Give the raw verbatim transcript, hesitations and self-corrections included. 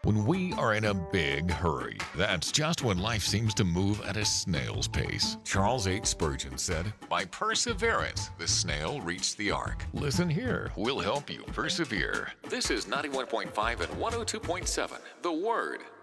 When we are in a big hurry, that's just when life seems to move at a snail's pace. Charles H. Spurgeon said, "By perseverance, the snail reached the ark." Listen here, we'll help you persevere. This is ninety-one point five and one oh two point seven, The Word.